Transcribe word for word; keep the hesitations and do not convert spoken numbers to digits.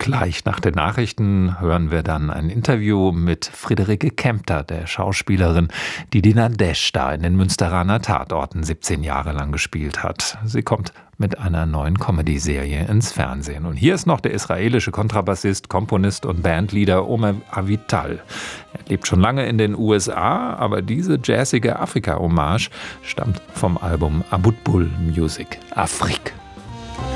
Gleich nach den Nachrichten hören wir dann ein Interview mit Friederike Kempter, der Schauspielerin, die die Nadezhda in den Münsteraner Tatorten siebzehn Jahre lang gespielt hat. Sie kommt mit einer neuen Comedy-Serie ins Fernsehen. Und hier ist noch der israelische Kontrabassist, Komponist und Bandleader Omer Avital. Er lebt schon lange in den U S A, aber diese jazzige Afrika-Hommage stammt vom Album Abutbul Music Afrique.